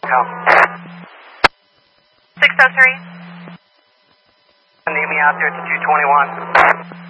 come. 603. Need me out there at the 221.